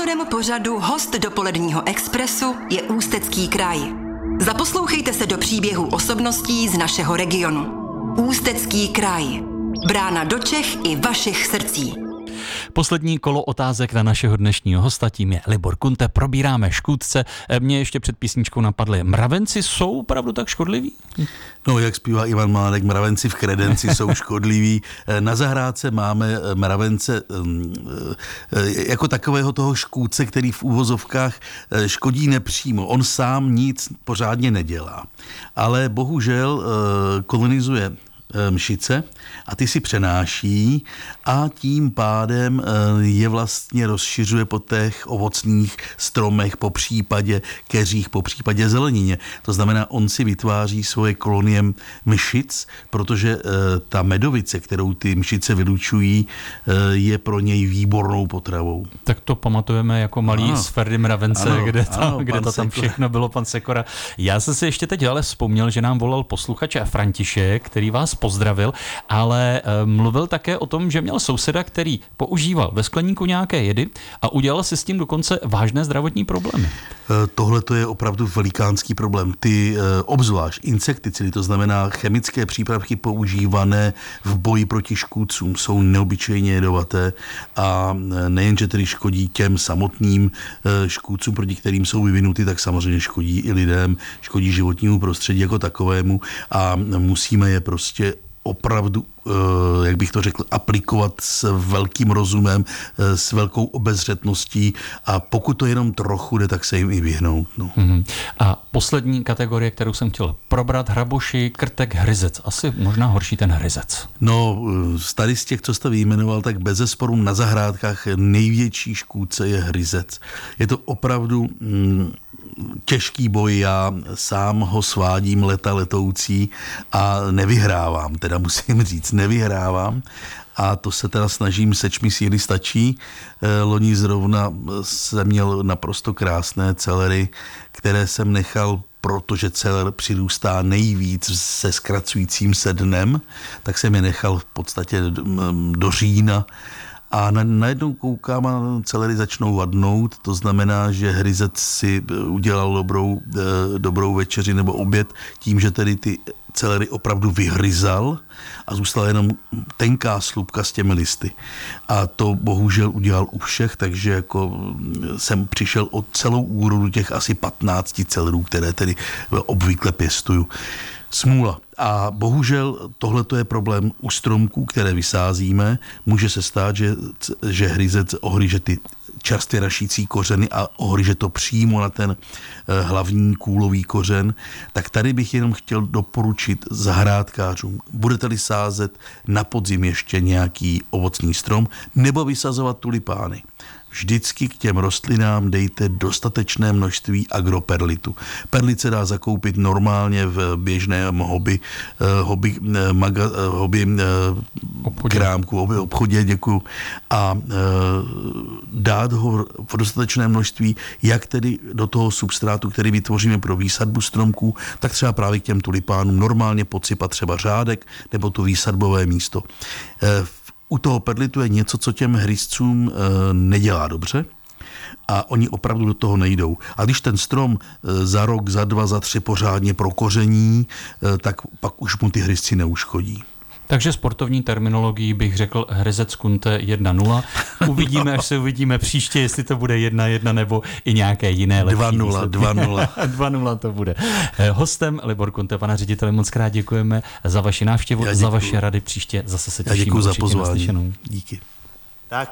Sponzorem pořadu Host dopoledního expresu je Ústecký kraj. Zaposlouchejte se do příběhů osobností z našeho regionu. Ústecký kraj. Brána do Čech i vašich srdcí. Poslední kolo otázek na našeho dnešního hosta, tím je Libor Kunte. Probíráme škůdce. Mě ještě před písničkou napadly. Mravenci jsou opravdu tak škodliví? No, jak zpívá Ivan Mládek, mravenci v kredenci jsou škodliví. Na zahrádce máme mravence jako takového toho škůdce, který v úvozovkách škodí nepřímo. On sám nic pořádně nedělá. Ale bohužel kolonizuje mšice a ty si přenáší a tím pádem je vlastně rozšiřuje po těch ovocných stromech, po případě keřích, po případě zelenině. To znamená, on si vytváří svoje kolonie mšic, protože ta medovice, kterou ty mšice vylučují, je pro něj výbornou potravou. Tak to pamatujeme jako malý z Ferdy Mravence, ano, kde to tam všechno bylo, pan Sekora. Já jsem si ještě teď ale vzpomněl, že nám volal posluchač František, který vás pozdravil, ale mluvil také o tom, že měl souseda, který používal ve skleníku nějaké jedy a udělal si s tím dokonce vážné zdravotní problémy. Tohle to je opravdu velikánský problém. Ty obzvlášť insekticidy, to znamená chemické přípravky používané v boji proti škůdcům, jsou neobyčejně jedovaté a nejenže tedy škodí těm samotným škůdcům, proti kterým jsou vyvinuty, tak samozřejmě škodí i lidem, škodí životnímu prostředí jako takovému a musíme je prostě opravdu, jak bych to řekl, aplikovat s velkým rozumem, s velkou obezřetností a pokud to jenom trochu jde, tak se jim i vyhnout. No. A poslední kategorie, kterou jsem chtěl probrat, hraboši, krtek, hryzec. Asi možná horší ten hryzec. No, tady z těch, co jste vyjmenoval, tak bezesporu na zahrádkách největší škůdce je hryzec. Je to opravdu těžký boj, já sám ho svádím leta letoucí a nevyhrávám, teda musím říct, nevyhrávám a to se teda snažím, seč mi síly stačí. Loni zrovna jsem měl naprosto krásné celery, které jsem nechal, protože celer přirůstá nejvíc se zkracujícím se dnem, tak jsem je nechal v podstatě do října. A najednou koukám a celery začnou vadnout, to znamená, že hryzec si udělal dobrou večeři nebo oběd tím, že tedy ty celery opravdu vyhryzal a zůstala jenom tenká slupka s těmi listy. A to bohužel udělal u všech, takže jako jsem přišel o celou úrodu těch asi 15 celerů, které tedy obvykle pěstuju. Smůla. A bohužel tohle je problém u stromků, které vysázíme. Může se stát, že hryzec ohryže ty čerstvě rašící kořeny a ohryže to přímo na ten hlavní kůlový kořen. Tak tady bych jenom chtěl doporučit zahrádkářům. Budete-li sázet na podzim ještě nějaký ovocný strom nebo vysazovat tulipány. Vždycky k těm rostlinám dejte dostatečné množství agroperlitu. Perlit se dá zakoupit normálně v běžném hobby krámku, obchodě, děkuju. A dát ho v dostatečné množství, jak tedy do toho substrátu, který vytvoříme pro výsadbu stromků, tak třeba právě k těm tulipánům normálně podsypat třeba řádek nebo to výsadbové místo. U toho perlitu je něco, co těm hryzcům nedělá dobře a oni opravdu do toho nejdou. A když ten strom za rok, za 2, za 3 pořádně prokoření, tak pak už mu ty hryzci neuškodí. Takže sportovní terminologií bych řekl hryzec Kunte 1-0. Uvidíme, až se uvidíme příště, jestli to bude 1-1 nebo i nějaké jiné lepší 2-0. 2-0 to bude. Hostem Libor Kunte, pana řediteli, moc krát děkujeme za vaši návštěvu, za vaše rady. Příště zase se těšíme. Já děkuji za pozvání. Díky.